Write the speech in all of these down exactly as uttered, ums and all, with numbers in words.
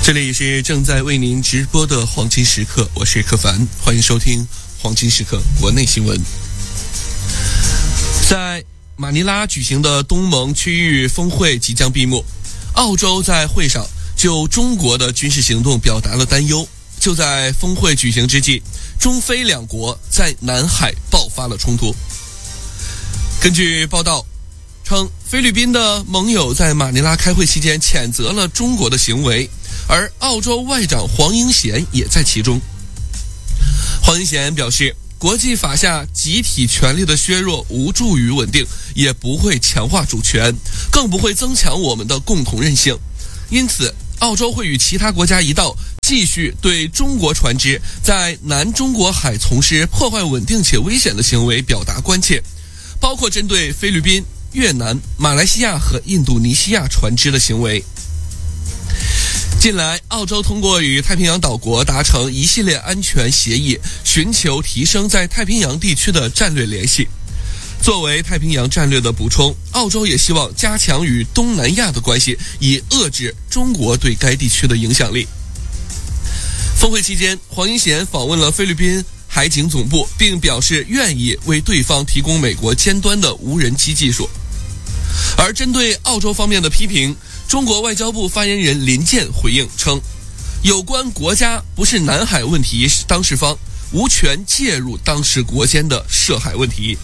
这里是正在为您直播的黄金时刻，我是柯凡，欢迎收听黄金时刻国内新闻。在马尼拉举行的东盟区域峰会即将闭幕，澳洲在会上就中国的军事行动表达了担忧。就在峰会举行之际，中非两国在南海爆发了冲突。根据报道称，菲律宾的盟友在马尼拉开会期间谴责了中国的行为，而澳洲外长黄英贤也在其中。黄英贤表示，国际法下集体权力的削弱无助于稳定，也不会强化主权，更不会增强我们的共同韧性。因此，澳洲会与其他国家一道，继续对中国船只在南中国海从事破坏稳定且危险的行为表达关切，包括针对菲律宾、越南、马来西亚和印度尼西亚船只的行为。近来，澳洲通过与太平洋岛国达成一系列安全协议，寻求提升在太平洋地区的战略联系。作为太平洋战略的补充，澳洲也希望加强与东南亚的关系，以遏制中国对该地区的影响力。峰会期间，黄英贤访问了菲律宾海警总部，并表示愿意为对方提供美国尖端的无人机技术。而针对澳洲方面的批评，中国外交部发言人林健回应称，有关国家不是南海问题当事方，无权介入当事国间的涉海问题。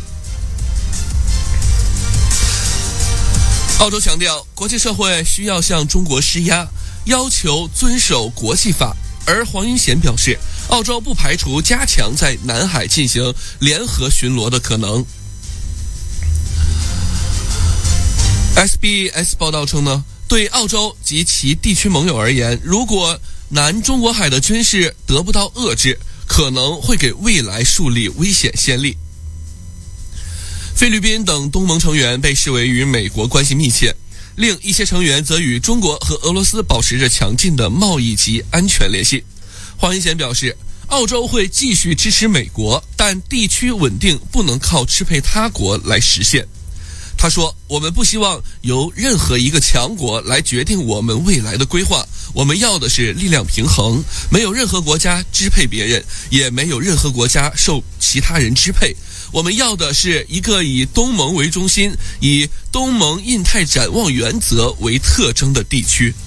澳洲强调，国际社会需要向中国施压，要求遵守国际法。而黄英贤表示，澳洲不排除加强在南海进行联合巡逻的可能。S B S 报道称呢，对澳洲及其地区盟友而言，如果南中国海的军事得不到遏制，可能会给未来树立危险先例。菲律宾等东盟成员被视为与美国关系密切，另一些成员则与中国和俄罗斯保持着强劲的贸易及安全联系。黄英贤表示，澳洲会继续支持美国，但地区稳定不能靠支配他国来实现。他说，我们不希望由任何一个强国来决定我们未来的规划，我们要的是力量平衡，没有任何国家支配别人，也没有任何国家受其他人支配。我们要的是一个以东盟为中心，以东盟印太展望原则为特征的地区。